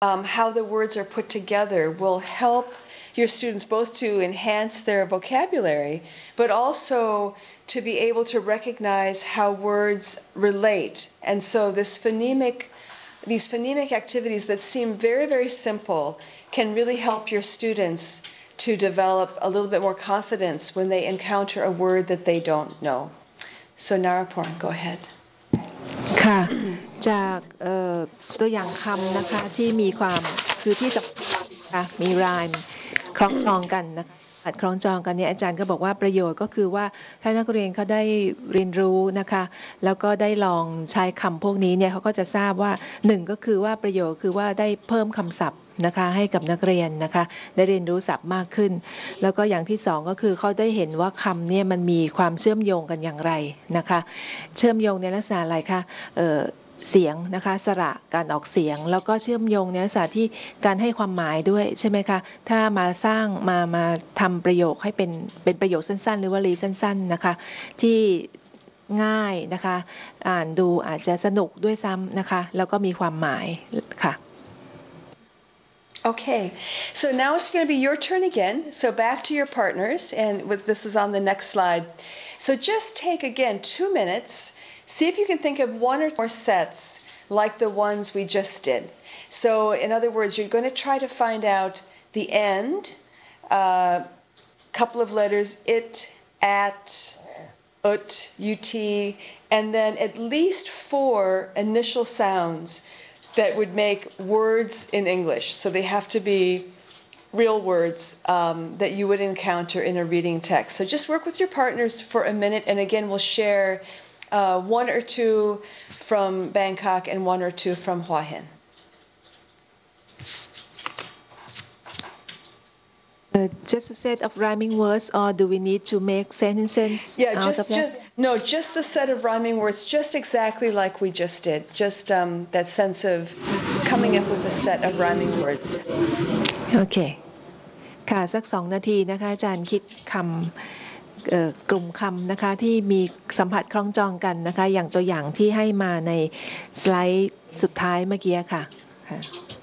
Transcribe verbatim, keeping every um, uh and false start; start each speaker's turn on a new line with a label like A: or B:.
A: um, how the words are put together will help your students both to enhance their vocabulary, but also to be able to recognize how words relate. And so this phonemic, these phonemic activities that seem very, very simple can really help your students to develop a little bit more confidence when they encounter a word that they don't know. So Naraporn, go ahead.
B: ค่ะจากตัวอย่างคำนะคะที่มีความคือที่จะมีรายคล้องจองกันนะคะอัดคล้องจองกันเนี่ยอาจารย์ก็บอกว่าประโยชน์ก็คือว่าถ้านักเรียนเขาได้เรียนรู้นะคะแล้วก็ได้ลองใช้คำพวกนี้เนี่ยเขาก็จะทราบว่าหนึ่งก็คือว่าประโยชน์คือว่าได้เพิ่มคำศัพท์นะคะให้กับนักเรียนนะคะได้เรียนรู้ศัพท์มากขึ้นแล้วก็อย่างที่สองก็คือเขาได้เห็นว่าคำเนี่ยมันมีความเชื่อมโยงกันอย่างไรนะคะเชื่อมโยงในลักษณะอะไรคะเสียงนะคะสระการออกเสียงแล้วก็เชื่อมโยงในลักษณะที่การให้ความหมายด้วยใช่ไหมคะถ้ามาสร้างมามาทำประโยคให้เป็นเป็นประโยคสั้นๆหรือวลีสั้นๆนะคะที่ง่ายนะคะอ่านดูอาจจะสนุกด้วยซ้ำนะคะแล้วก็มีความหมายค่ะ
A: Okay, so now it's going to be your turn again. So back to your partners, and with, this is on the next slide. So just take again two minutes. See if you can think of one or more sets like the ones we just did. So in other words, you're going to try to find out the end, a uh, couple of letters, it, at, ut, ut, and then at least four initial sounds that would make words in English. So they have to be real words um, that you would encounter in a reading text. So just work with your partners for a minute, and again, we'll share uh, one or two from Bangkok and one or two from Hua Hin.
B: Uh, just a set of rhyming words, or do we need to make sentences
A: yeah,
B: out
A: just,
B: of that?
A: Just, no, just the set of rhyming words, just exactly like we just did. Just um, that sense of coming up with a set of rhyming words.
B: Okay. ค่ะสักสองนาทีนะคะอาจารย์คิดคำกลุ่มคำนะคะที่มีสัมผัสคล้องจองกันนะคะอย่างตัวอย่างที่ให้มาในสไลด์สุดท้ายเมื่อกี้ค่ะ